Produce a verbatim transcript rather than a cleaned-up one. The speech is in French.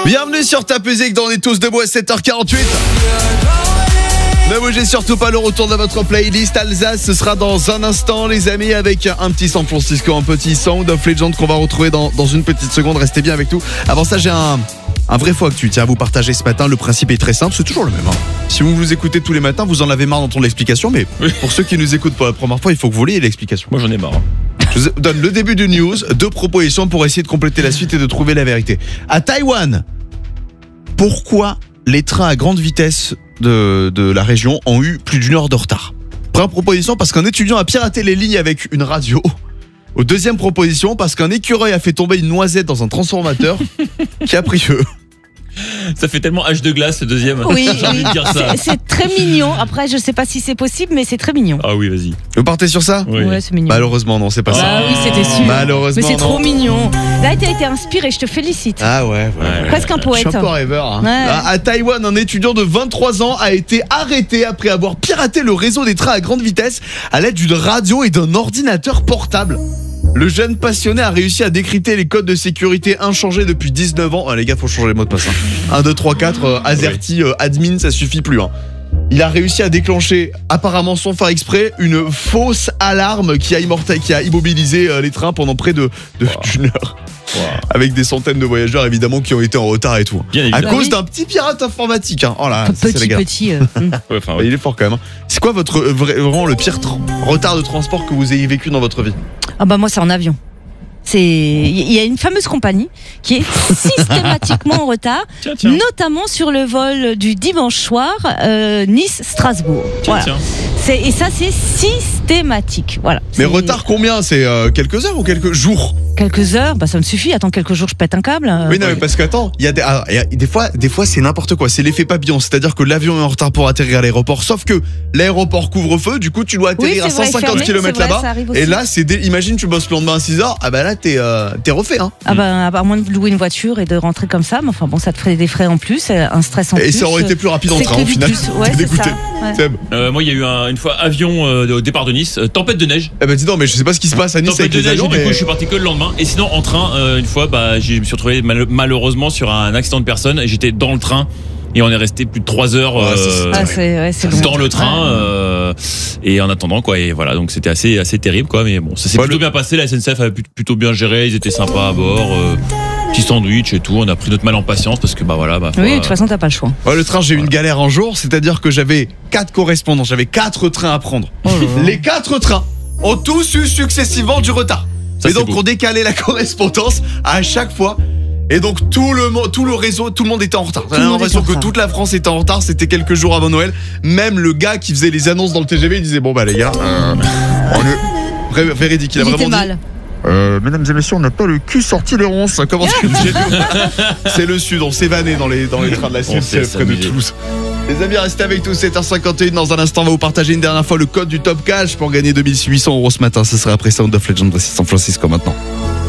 Bienvenue sur Ta Musique, on est tous debout à sept heures quarante-huit. Ne bougez surtout pas, le retour de votre playlist Alsace, ce sera dans un instant les amis, avec un petit San Francisco, un petit Sound of Legend qu'on va retrouver dans, dans une petite seconde. Restez bien avec nous. Avant ça, j'ai un, un vrai faux actu, tiens, à vous partager ce matin. Le principe est très simple, c'est toujours le même hein. Si vous nous écoutez tous les matins, vous en avez marre d'entendre l'explication, mais oui. Pour ceux qui nous écoutent pour la première fois, il faut que vous l'ayez l'explication. Moi j'en ai marre. Je vous donne le début du news, deux propositions pour essayer de compléter la suite et de trouver la vérité. À Taïwan, pourquoi les trains à grande vitesse de, de la région ont eu plus d'une heure de retard? Première proposition, parce qu'un étudiant a piraté les lignes avec une radio. Au deuxième proposition, parce qu'un écureuil a fait tomber une noisette dans un transformateur qui a pris feu. Ça fait tellement H de glace, ce deuxième. Oui, J'ai envie oui. de dire ça. C'est, c'est très mignon. Après, je sais pas si c'est possible, mais c'est très mignon. Ah oui, vas-y. Vous partez sur ça? Oui. Ouais, c'est mignon. Malheureusement, non, c'est pas ça. Ah oui, c'était sûr. Malheureusement, Mais c'est non. trop mignon. Là, t'as été inspiré, je te félicite. Ah ouais, ouais, ouais. Presque un Je poète. suis un peu rêveur. Hein. Ouais. À, à Taïwan, un étudiant de vingt-trois ans a été arrêté après avoir piraté le réseau des trains à grande vitesse à l'aide d'une radio et d'un ordinateur portable. Le jeune passionné a réussi à décrypter les codes de sécurité inchangés depuis dix-neuf ans. Ah, les gars, faut changer le mot de passe. Hein. un, deux, trois, quatre, euh, AZERTY, euh, admin, ça suffit plus. Hein. Il a réussi à déclencher, apparemment sans faire exprès, une fausse alarme qui a, immorta- qui a immobilisé euh, les trains pendant près de, de Wow. d'une heure. Wow. Avec des centaines de voyageurs évidemment qui ont été en retard et tout. Bien À évidemment. cause oui. d'un petit pirate informatique. Hein. Oh là, ça, c'est la Petit, galère. petit. euh, hum. Ouais, enfin, Bah, ouais. il est fort quand même. hein. C'est quoi votre euh, vrai- vraiment le pire tra- retard de transport que vous ayez vécu dans votre vie? Ah bah moi, c'est en avion. C'est, il y a une fameuse compagnie qui est systématiquement en retard, Tiens, tiens. notamment sur le vol du dimanche soir euh, Nice-Strasbourg. Tiens, Voilà. tiens. C'est, et ça, c'est systématique. Voilà. Mais C'est retard combien? C'est euh, quelques heures ou quelques jours? quelques heures, bah ça me suffit. Attends quelques jours, je pète un câble. euh. Oui, non, mais parce qu'attends, il y a des, ah, il y a des fois, des fois, c'est n'importe quoi. C'est l'effet papillon, c'est-à-dire que l'avion est en retard pour atterrir à l'aéroport. Sauf que l'aéroport couvre-feu, du coup, tu dois Oui, atterrir c'est à vrai, cent cinquante fermé, kilomètres c'est vrai, là-bas. ça arrive aussi. Et là, c'est, dé- imagine, tu bosses le lendemain à six heures. Ah bah là, t'es, euh, t'es refait, hein. Ah bah, à moins de louer une voiture et de rentrer comme ça, mais enfin bon, ça te ferait des frais en plus, euh, un stress en Et plus. ça aurait été plus rapide en C'est train que au du final. plus. Ouais, T'es c'est dégoûté. ça. Ouais. Seb. Euh, moi, il y a eu un- une fois avion euh, au départ de Nice, euh, tempête de neige. Eh ben dis donc, mais je sais pas ce qui se passe à Nice Tempête avec de les neige, avions. et du mais- coup, je suis parti que le lendemain. Et sinon, en train, euh, une fois, bah, j'ai- je me suis retrouvé mal- malheureusement sur un accident de personne. Et j'étais dans le train et on est resté plus de trois heures Ouais, ça, euh, Ah, c'est, ouais, c'est long. dans le train. Ouais. euh, et en attendant, quoi. Et voilà, donc c'était assez, assez terrible, quoi. Mais bon, ça s'est Ouais, plutôt le- bien passé. La S N C F avait plutôt bien géré. Ils étaient sympas à bord. euh, petit sandwich et tout. On a pris notre mal en patience parce que, bah voilà, bah, Oui, de toute façon, t'as pas le choix. Ouais, le train, j'ai eu une galère un jour, c'est-à-dire que j'avais quatre correspondants, j'avais quatre trains à prendre. Oh là là. Les quatre trains ont tous eu successivement du retard. Ça, et c'est donc beau. on décalait la correspondance à chaque fois. Et donc tout le, mo- tout le réseau, tout le monde était en retard. J'avais le monde l'impression était en que retard. toute la France était en retard, c'était quelques jours avant Noël. Même le gars qui faisait les annonces dans le T G V, il disait bon bah les gars, euh, on est... Vrai- véridique, il a Il était vraiment dit mal. Euh, mesdames et messieurs, on n'a pas le cul sorti les ronces. Ça commence comme chez nous. C'est le sud, on s'est vanné dans les, dans les trains de la On Sud, sait c'est près de s'amuser. Toulouse. Les amis, restez avec nous, sept heures cinquante et un. Dans un instant, on va vous partager une dernière fois le code du Top Cash pour gagner deux mille huit cents euros ce matin. Ce sera après Sound of Legend, voici San Francisco maintenant.